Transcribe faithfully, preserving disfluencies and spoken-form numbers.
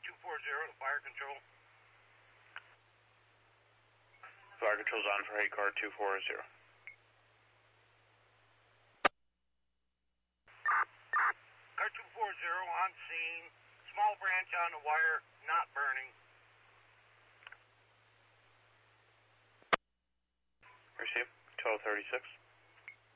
two four zero to fire control. Fire control's on for Hay Car two four zero. Car two four zero on scene. Small branch on the wire, not burning. Receive. twelve thirty-six.